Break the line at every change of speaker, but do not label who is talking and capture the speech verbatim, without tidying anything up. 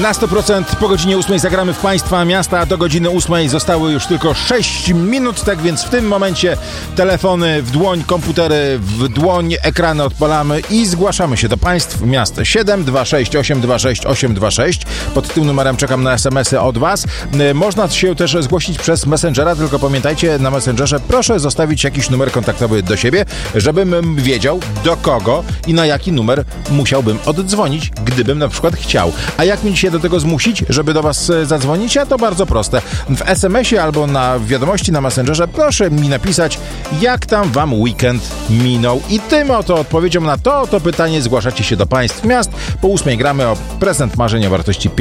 Na sto procent po godzinie ósmej zagramy w Państwa miasta, a do godziny ósmej zostały już tylko sześć minut, tak więc w tym momencie telefony w dłoń, komputery w dłoń, ekrany odpalamy i zgłaszamy się do Państw miast. siedem dwa sześć osiem dwa sześć osiem dwa sześć. Pod tym numerem czekam na es em esy od Was. Można się też zgłosić przez Messengera, tylko pamiętajcie, na Messengerze proszę zostawić jakiś numer kontaktowy do siebie, żebym wiedział, do kogo i na jaki numer musiałbym oddzwonić, gdybym na przykład chciał. A jak mi się do tego zmusić, żeby do Was zadzwonić? A to bardzo proste. W es em esie albo na wiadomości na Messengerze proszę mi napisać, jak tam Wam weekend minął. I tym oto odpowiedzią na to oto pytanie zgłaszacie się do Państw miast. Po ósmej gramy o prezent marzeń o wartości